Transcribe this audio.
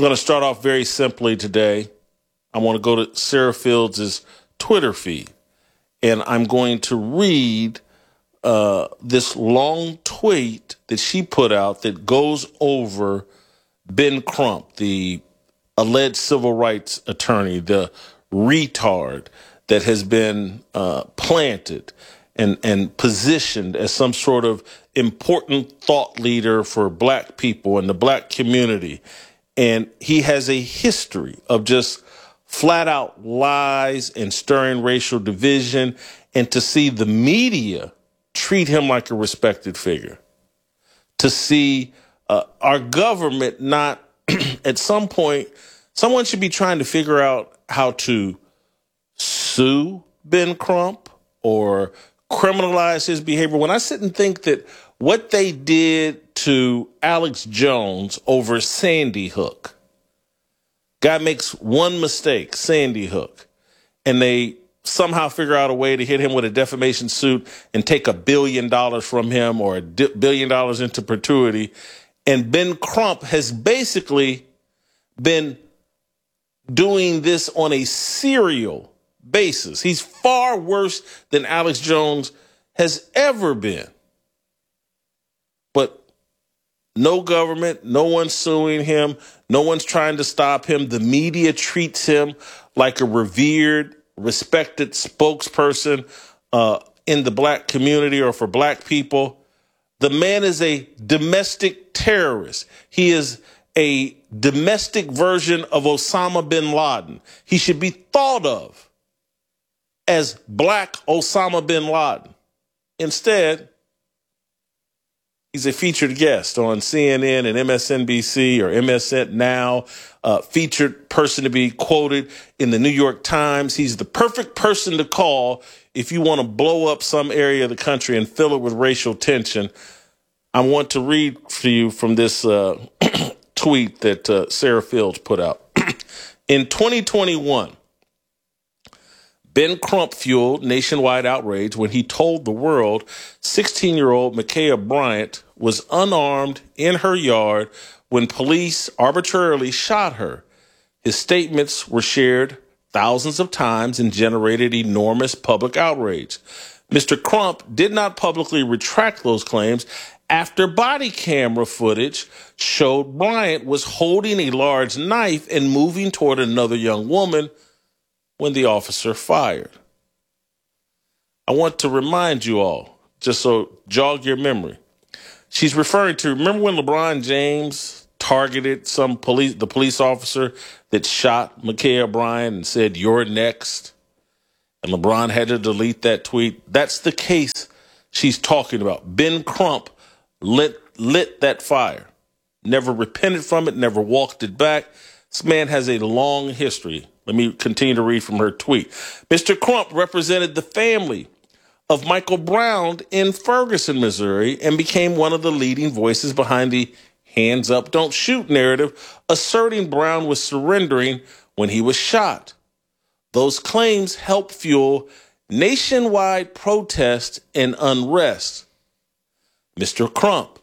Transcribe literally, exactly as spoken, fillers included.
I'm going to start off very simply today. I want to go to Sarah Fields' Twitter feed, and I'm going to read uh, this long tweet that she put out that goes over Ben Crump, the alleged civil rights attorney, the retard that has been uh, planted and, and positioned as some sort of important thought leader for black people and the black community. And he has a history of just flat out lies and stirring racial division, and to see the media treat him like a respected figure, to see uh, our government not at some point, someone should be trying to figure out how to sue Ben Crump or criminalize his behavior. When I sit and think that what they did to Alex Jones over Sandy Hook, guy makes one mistake, Sandy Hook, and they somehow figure out a way to hit him with a defamation suit and take a billion dollars from him or a di- billion dollars into perpetuity. And Ben Crump has basically been doing this on a serial basis. He's far worse than Alex Jones has ever been. But no government, no one's suing him, no one's trying to stop him. The media treats him like a revered, respected spokesperson uh, in the black community or for black people. The man is a domestic terrorist. He is a domestic version of Osama bin Laden. He should be thought of as black Osama bin Laden. Instead, he's a featured guest on C N N and M S N B C or M S N Now, uh, featured person to be quoted in the New York Times. He's the perfect person to call if you want to blow up some area of the country and fill it with racial tension. I want to read for you from this uh, tweet that uh, Sarah Fields put out. In twenty twenty-one, Ben Crump fueled nationwide outrage when he told the world sixteen-year-old Ma'Khia Bryant was unarmed in her yard when police arbitrarily shot her. His statements were shared thousands of times and generated enormous public outrage. Mister Crump did not publicly retract those claims after body camera footage showed Bryant was holding a large knife and moving toward another young woman when the officer fired. I want to remind you all, just so jog your memory. She's referring to, remember when LeBron James targeted some police, the police officer that shot Ma'Khia Bryant and said, "You're next"? And LeBron had to delete that tweet. That's the case she's talking about. Ben Crump lit, lit that fire, never repented from it, never walked it back. This man has a long history. Let me continue to read from her tweet. Mister Crump represented the family of Michael Brown in Ferguson, Missouri, and became one of the leading voices behind the hands up, don't shoot narrative, asserting Brown was surrendering when he was shot. Those claims helped fuel nationwide protest and unrest. Mister Crump